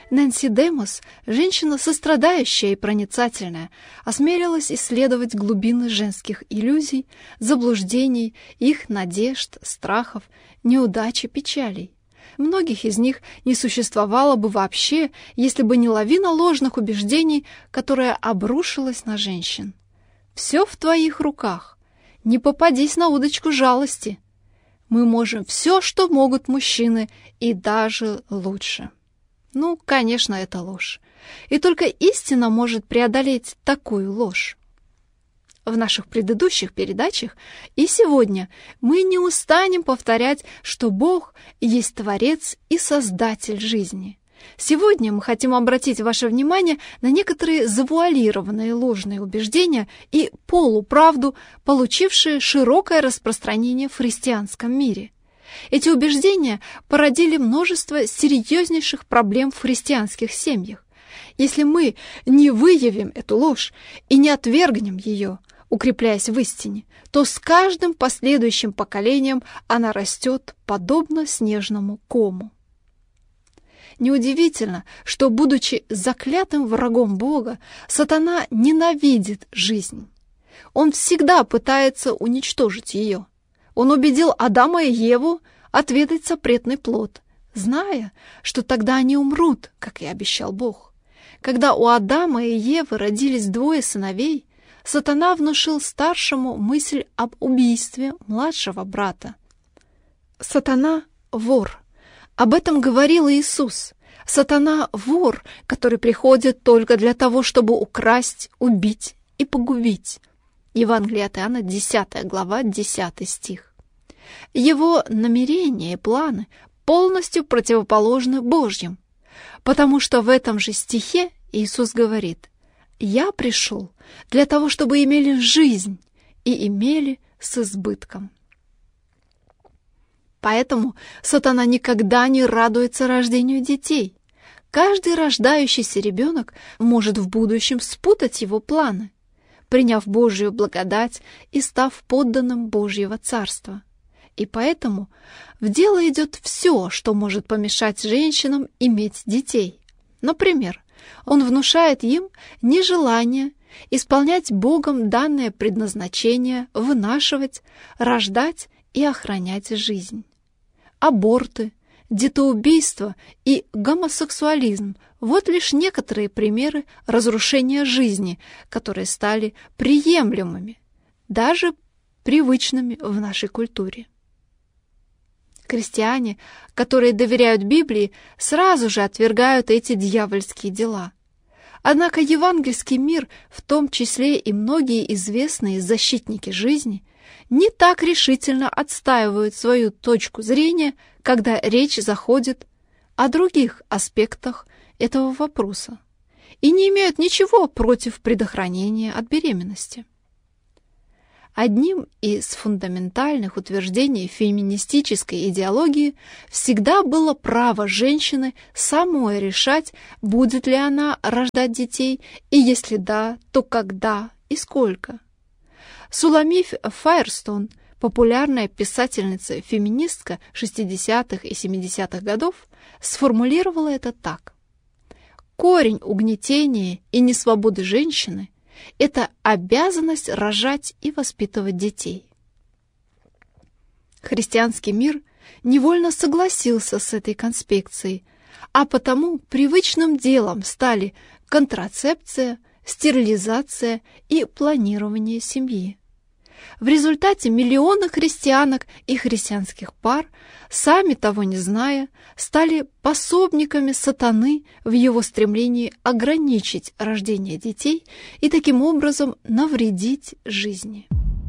Нэнси Демос, женщина сострадающая и проницательная, осмелилась исследовать глубины женских иллюзий, заблуждений, их надежд, страхов, неудач и печалей. Многих из них не существовало бы вообще, если бы не лавина ложных убеждений, которая обрушилась на женщин. «Все в твоих руках. Не попадись на удочку жалости. Мы можем все, что могут мужчины, и даже лучше». Ну, конечно, это ложь. И только истина может преодолеть такую ложь. В наших предыдущих передачах и сегодня мы не устанем повторять, что Бог есть Творец и Создатель жизни. Сегодня мы хотим обратить ваше внимание на некоторые завуалированные ложные убеждения и полуправду, получившие широкое распространение в христианском мире. Эти убеждения породили множество серьезнейших проблем в христианских семьях. Если мы не выявим эту ложь и не отвергнем ее, укрепляясь в истине, то с каждым последующим поколением она растет подобно снежному кому. Неудивительно, что, будучи заклятым врагом Бога, сатана ненавидит жизнь. Он всегда пытается уничтожить ее. Он убедил Адама и Еву отведать запретный плод, зная, что тогда они умрут, как и обещал Бог. Когда у Адама и Евы родились двое сыновей, сатана внушил старшему мысль об убийстве младшего брата. Сатана — вор. Об этом говорил Иисус. Сатана — вор, который приходит только для того, чтобы украсть, убить и погубить. Евангелие от Иоанна, 10 глава, 10 стих. Его намерения и планы полностью противоположны Божьим, потому что в этом же стихе Иисус говорит: «Я пришел для того, чтобы имели жизнь и имели с избытком». Поэтому сатана никогда не радуется рождению детей. Каждый рождающийся ребенок может в будущем спутать его планы, приняв Божью благодать и став подданным Божьего Царства. И поэтому в дело идет все, что может помешать женщинам иметь детей. Например, он внушает им нежелание исполнять Богом данное предназначение, вынашивать, рождать и охранять жизнь. Аборты, детоубийство и гомосексуализм – вот лишь некоторые примеры разрушения жизни, которые стали приемлемыми, даже привычными в нашей культуре. Христиане, которые доверяют Библии, сразу же отвергают эти дьявольские дела. Однако евангельский мир, в том числе и многие известные защитники жизни, не так решительно отстаивают свою точку зрения, когда речь заходит о других аспектах этого вопроса, и не имеют ничего против предохранения от беременности. Одним из фундаментальных утверждений феминистической идеологии всегда было право женщины самой решать, будет ли она рождать детей, и если да, то когда и сколько. Суламиф Файерстон, популярная писательница-феминистка 60-х и 70-х годов, сформулировала это так: «Корень угнетения и несвободы женщины – это обязанность рожать и воспитывать детей». Христианский мир невольно согласился с этой конспекцией, а потому привычным делом стали контрацепция, стерилизация и планирование семьи. В результате миллионы христианок и христианских пар, сами того не зная, стали пособниками сатаны в его стремлении ограничить рождение детей и таким образом навредить жизни.